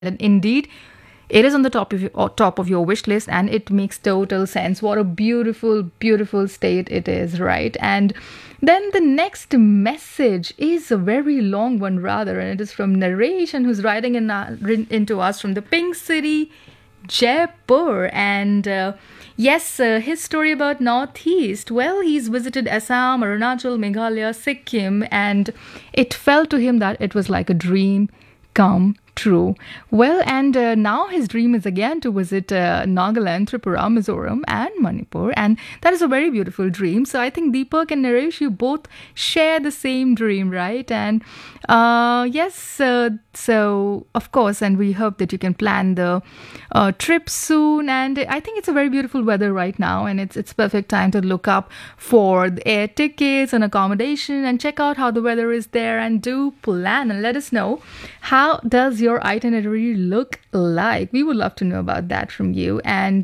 And indeed, it is on the top of your wish list, and it makes total sense. What a beautiful, beautiful state it is, right? And then the next message is a very long one, rather, and it is from Narration, who's writing into us from the Pink City, Jaipur. And yes, his story about Northeast. Well, he's visited Assam, Arunachal, Meghalaya, Sikkim, and it felt to him that it was like a dream come true. Well, and now his dream is again to visit Nagaland, Tripura, Mizoram, and Manipur, and that is a very beautiful dream. So I think Deepak and Naresh, you both share the same dream, right? And yes, so of course, and we hope that you can plan the trip soon. And I think it's a very beautiful weather right now, and it's perfect time to look up for the air tickets and accommodation and check out how the weather is there, and do plan and let us know how does your itinerary look like. We would love to know about that from you. And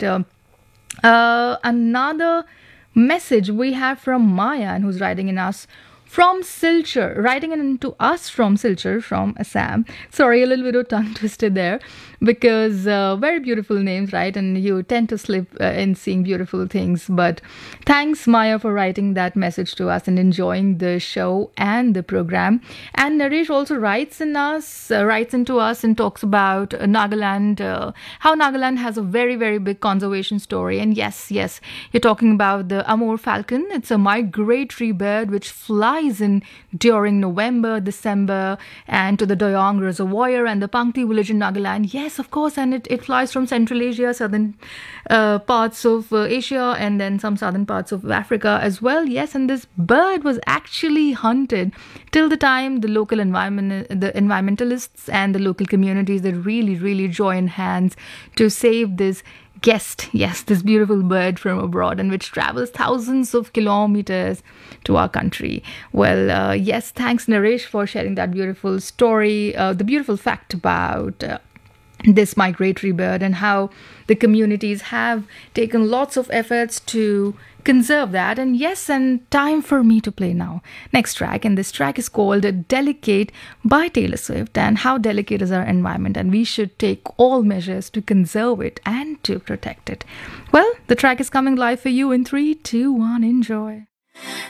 another message we have from Maya, who's writing in us from Silchar, writing into us from Silchar, from Assam. Sorry, a little bit of tongue twisted there, because very beautiful names, right? And you tend to slip in seeing beautiful things. But thanks, Maya, for writing that message to us and enjoying the show and the program. And Naresh also writes into us and talks about Nagaland, how Nagaland has a very, very big conservation story. And yes, you're talking about the Amur falcon. It's a migratory bird which flies in during November, December, and to the Doyong Reservoir and the Pangti village in Nagaland. Yes, of course, and it flies from Central Asia, southern parts of Asia, and then some southern parts of Africa as well. Yes, and this bird was actually hunted till the time the local the environmentalists and the local communities that really join hands to save this this beautiful bird from abroad, and which travels thousands of kilometers to our country. Well, yes, thanks, Naresh, for sharing that beautiful story, the beautiful fact about this migratory bird, and how the communities have taken lots of efforts to conserve that. And yes, and time for me to play now next track, and this track is called Delicate by Taylor Swift, and how delicate is our environment, and we should take all measures to conserve it and to protect it. Well, the track is coming live for you in 3, 2, 1, enjoy.